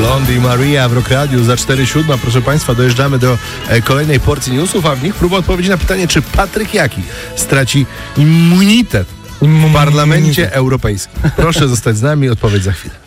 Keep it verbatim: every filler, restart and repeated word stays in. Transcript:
Blondie Maria w Rock Radio za cztery siódma. Proszę Państwa, dojeżdżamy do e, kolejnej porcji newsów, a w nich próba odpowiedzi na pytanie, czy Patryk Jaki straci immunitet w Parlamencie Europejskim. Proszę zostać z nami, odpowiedź za chwilę.